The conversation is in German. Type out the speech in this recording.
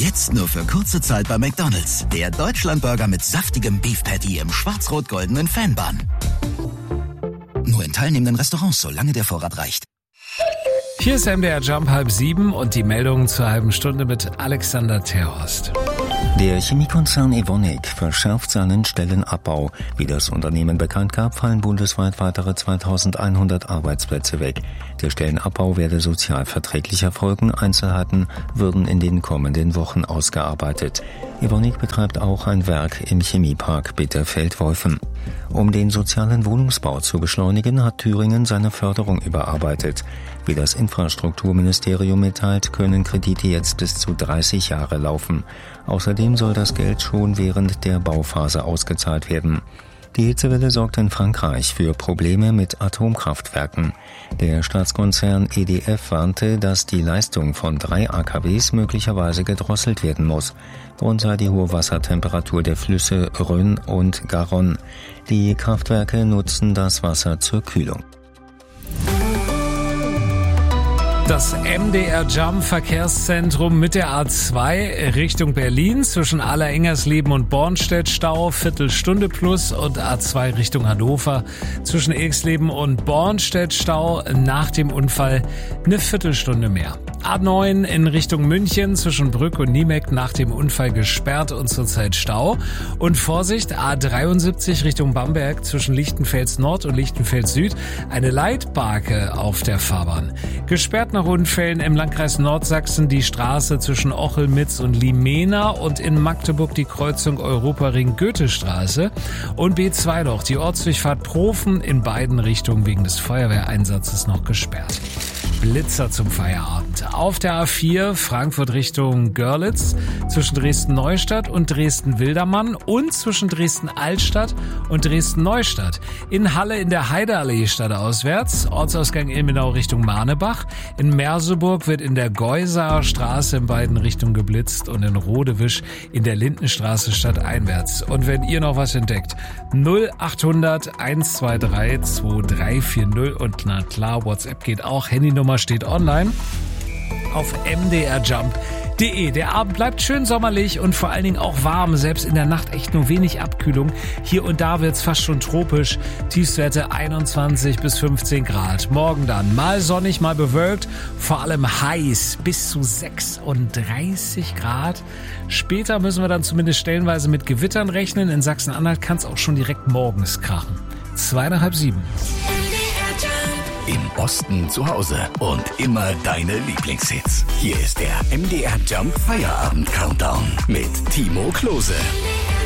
Jetzt nur für kurze Zeit bei McDonald's. Der Deutschlandburger mit saftigem Beef Patty im schwarz-rot-goldenen Fanbun. Nur in teilnehmenden Restaurants, solange der Vorrat reicht. Hier ist MDR Jump 6:30 und die Meldungen zur halben Stunde mit Alexander Terhorst. Der Chemiekonzern Evonik verschärft seinen Stellenabbau. Wie das Unternehmen bekannt gab, fallen bundesweit weitere 2100 Arbeitsplätze weg. Der Stellenabbau werde sozialverträglich erfolgen. Einzelheiten würden in den kommenden Wochen ausgearbeitet. Evonik betreibt auch ein Werk im Chemiepark Bitterfeld-Wolfen. Um den sozialen Wohnungsbau zu beschleunigen, hat Thüringen seine Förderung überarbeitet. Wie das Infrastrukturministerium mitteilt, können Kredite jetzt bis zu 30 Jahre laufen. Außerdem soll das Geld schon während der Bauphase ausgezahlt werden. Die Hitzewelle sorgt in Frankreich für Probleme mit Atomkraftwerken. Der Staatskonzern EDF warnte, dass die Leistung von 3 AKWs möglicherweise gedrosselt werden muss. Grund sei die hohe Wassertemperatur der Flüsse Rhône und Garonne. Die Kraftwerke nutzen das Wasser zur Kühlung. Das MDR Jump Verkehrszentrum mit der A2 Richtung Berlin zwischen Aller-Ingersleben und Bornstedt Stau, Viertelstunde plus, und A2 Richtung Hannover zwischen Ilksleben und Bornstedt Stau, nach dem Unfall eine Viertelstunde mehr. A9 in Richtung München zwischen Brück und Niemeck nach dem Unfall gesperrt und zurzeit Stau. Und Vorsicht, A73 Richtung Bamberg zwischen Lichtenfels Nord und Lichtenfels Süd, eine Leitbarke auf der Fahrbahn. Gesperrt nach Unfällen im Landkreis Nordsachsen die Straße zwischen Ochelmitz und Limena und in Magdeburg die Kreuzung Europaring-Goethestraße und B2 noch die Ortsdurchfahrt Profen in beiden Richtungen wegen des Feuerwehreinsatzes noch gesperrt. Blitzer zum Feierabend. Auf der A4 Frankfurt Richtung Görlitz zwischen Dresden-Neustadt und Dresden-Wildermann und zwischen Dresden-Altstadt und Dresden-Neustadt. In Halle in der Heideallee stadtauswärts, Ortsausgang Ilmenau Richtung Marnebach. In Merseburg wird in der Geusaer Straße in beiden Richtungen geblitzt und in Rodewisch in der Lindenstraße stadteinwärts. Und wenn ihr noch was entdeckt, 0800 123 2340 und na klar, WhatsApp geht auch, Handynummer steht online auf mdrjump.de. Der Abend bleibt schön sommerlich und vor allen Dingen auch warm, selbst in der Nacht echt nur wenig Abkühlung. Hier und da wird's fast schon tropisch, Tiefstwerte 21 bis 15 Grad. Morgen dann mal sonnig, mal bewölkt, vor allem heiß, bis zu 36 Grad. Später müssen wir dann zumindest stellenweise mit Gewittern rechnen. In Sachsen-Anhalt kann es auch schon direkt morgens krachen. 6:30. Im Osten zu Hause und immer deine Lieblingshits. Hier ist der MDR Jump Feierabend Countdown mit Timo Klose.